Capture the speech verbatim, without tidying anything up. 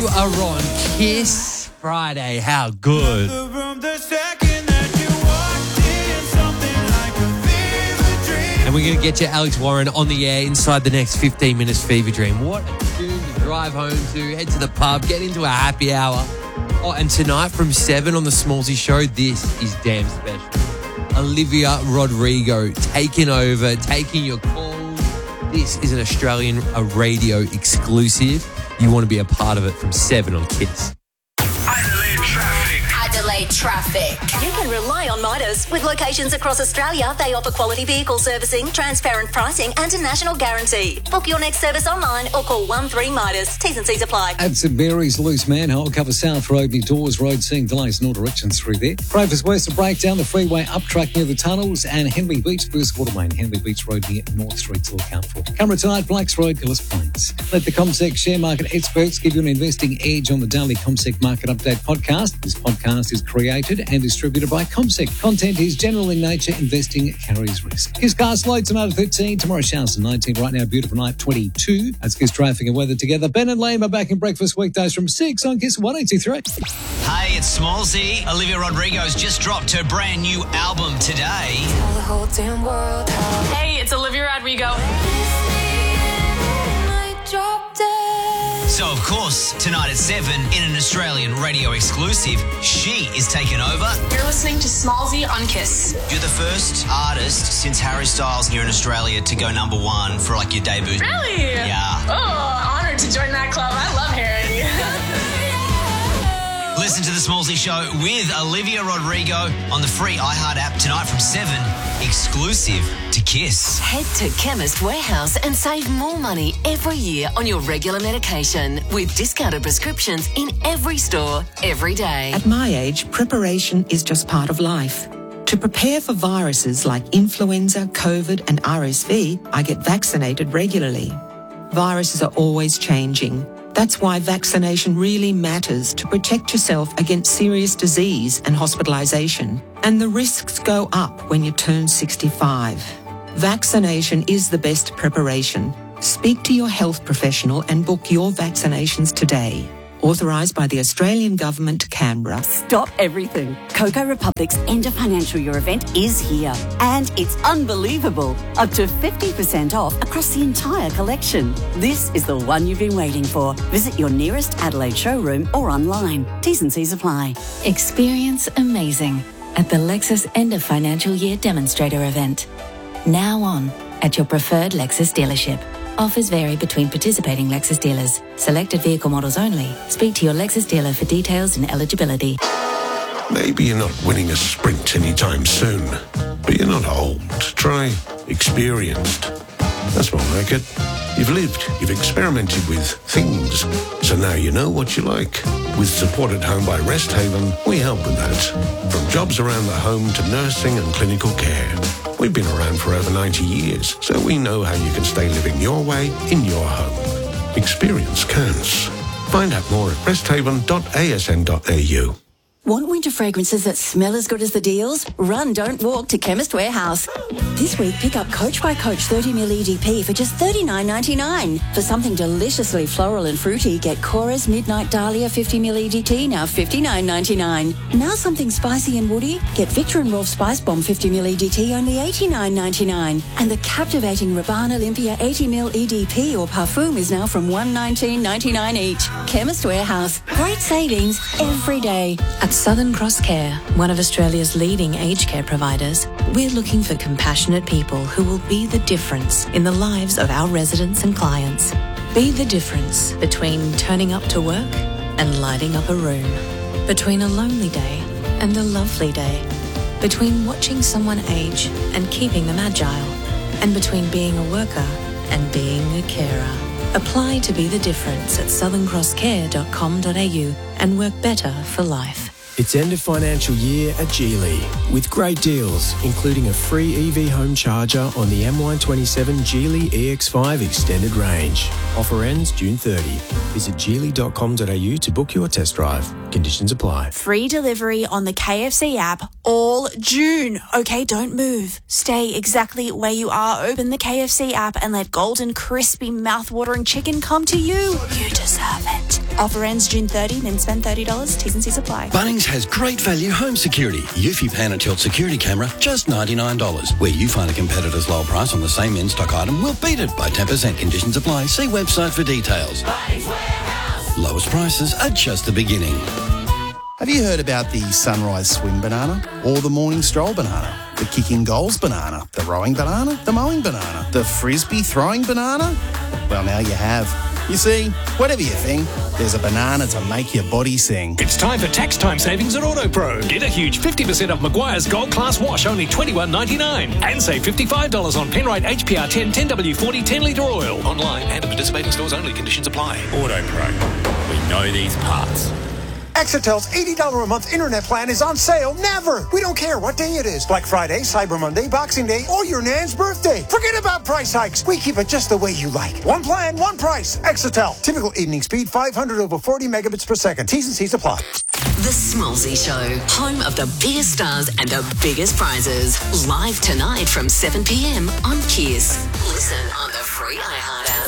You are on Kiss Friday. How good. And we're going to get you, Alex Warren, on the air inside the next fifteen minutes Fever Dream. What a tune to drive home to, head to the pub, get into a happy hour. Oh, and tonight from seven on the Smallsy Show, this is damn special. Olivia Rodrigo taking over, taking your calls. This is an Australian a radio exclusive. You want to be a part of it from seven on Kiss. Adelaide Traffic. Adelaide Traffic. You can rely on Midas. With locations across Australia, they offer quality vehicle servicing, transparent pricing and a national guarantee. Book your next service online or call one three Midas. T's and C's apply. At St Mary's, loose manhole covers South Road near Dawes Road, seeing delays in all directions through there. Provers West, a breakdown the freeway up track near the tunnels, and Henley Beach, first waterway, Henley Beach Road near North Street to look out for. Camera tonight, Blacks Road, Gillis Plains. Let the CommSec share market experts give you an investing edge on the daily CommSec Market Update podcast. This podcast is created and distributed by CommSec. Content is general in nature. Investing carries risk. Kiss Cast low tonight at thirteen. Tomorrow showers at nineteen. Right now, beautiful night twenty-two. That's Kiss traffic and weather together. Ben and Liam are back in breakfast weekdays from six on Kiss one eighty-three. Hey, it's Smallsy. Olivia Rodrigo's just dropped her brand new album today. Tell the whole damn world how. Hey, it's Olivia Rodrigo. So, of course, tonight at seven, in an Australian radio exclusive, she is taking over. You're listening to Smallsy on Kiss. You're the first artist since Harry Styles here in Australia to go number one for, like, your debut. Really? Yeah. Oh, honored to join that club. I love Harry. Listen to the Smallsy Show with Olivia Rodrigo on the free iHeart app tonight from seven, exclusive to Kiss. Head to Chemist Warehouse and save more money every year on your regular medication with discounted prescriptions in every store, every day. At my age, preparation is just part of life. To prepare for viruses like influenza, COVID and R S V, I get vaccinated regularly. Viruses are always changing. That's why vaccination really matters to protect yourself against serious disease and hospitalisation. And the risks go up when you turn sixty-five. Vaccination is the best preparation. Speak to your health professional and book your vaccinations today. Authorised by the Australian Government, Canberra. Stop everything. Coco Republic's End of Financial Year event is here. And it's unbelievable. Up to fifty percent off across the entire collection. This is the one you've been waiting for. Visit your nearest Adelaide showroom or online. T's and C's apply. Experience amazing at the Lexus End of Financial Year Demonstrator event. Now on at your preferred Lexus dealership. Offers vary between participating Lexus dealers. Selected vehicle models only. Speak to your Lexus dealer for details and eligibility. Maybe you're not winning a sprint anytime soon, but you're not old. Try experienced. That's more like it. You've lived, you've experimented with things, so now you know what you like. With support at home by Rest Haven, we help with that. From jobs around the home to nursing and clinical care. We've been around for over ninety years, so we know how you can stay living your way in your home. Experience counts. Find out more at rest haven dot a s n dot a u. Want winter fragrances that smell as good as the deals? Run, don't walk to Chemist Warehouse. This week, pick up Coach by Coach thirty milliliter E D P for just thirty-nine ninety-nine. For something deliciously floral and fruity, get Cora's Midnight Dahlia fifty milliliter E D T, now fifty-nine ninety-nine. Now something spicy and woody, get Victor and Rolf Spice Bomb fifty milliliter E D T, only eighty-nine ninety-nine. And the captivating Rabanne Olympia eighty milliliter E D P or Parfum is now from one nineteen ninety-nine each. Chemist Warehouse. Great savings every day. At Southern Cross Care, one of Australia's leading aged care providers, we're looking for compassionate people who will be the difference in the lives of our residents and clients. Be the difference between turning up to work and lighting up a room. Between a lonely day and a lovely day. Between watching someone age and keeping them agile. And between being a worker and being a carer. Apply to be the difference at southern cross care dot com dot a u and work better for life. It's end of financial year at Geely with great deals, including a free E V home charger on the M Y twenty-seven Geely E X five Extended Range. Offer ends June thirtieth. Visit geely dot com dot a u to book your test drive. Conditions apply. Free delivery on the K F C app all June. Okay, don't move. Stay exactly where you are. Open the K F C app and let golden, crispy, mouth-watering chicken come to you. You deserve it. Offer ends June thirtieth, then spend thirty dollars. T's and C's apply. Bunnings has great value home security. Eufy Pan and Tilt security camera, just ninety-nine dollars. Where you find a competitor's low price on the same in-stock item, we'll beat it by ten percent. Conditions apply. See website for details. Lowest prices are just the beginning. Have you heard about the sunrise swim banana or the morning stroll banana? The kicking goals banana, the rowing banana, the mowing banana, the frisbee throwing banana? Well, now you have. You see, whatever you think, there's a banana to make your body sing. It's time for tax time savings at AutoPro. Get a huge fifty percent off Maguire's Gold Class Wash, only twenty-one ninety-nine. And save fifty-five dollars on Penrite H P R ten ten W forty ten litre oil. Online and at participating stores only. Conditions apply. AutoPro. We know these parts. Exetel's eighty dollars a month internet plan is on sale never. We don't care what day it is. Black Friday, Cyber Monday, Boxing Day, or your nan's birthday. Forget about price hikes. We keep it just the way you like. One plan, one price. Exetel. Typical evening speed, five hundred over forty megabits per second. T's and C's apply. The Smallsy Show, home of the biggest stars and the biggest prizes. Live tonight from seven p.m. on Kiss. Listen on the free iHeart app.